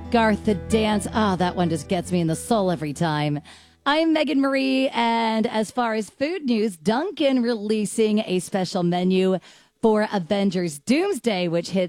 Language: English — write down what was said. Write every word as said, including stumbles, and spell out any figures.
Garth the Dance. Ah, oh, that one just gets me in the soul every time. I'm Megan Marie, and as far as food news, Dunkin' releasing a special menu for Avengers Doomsday, which hits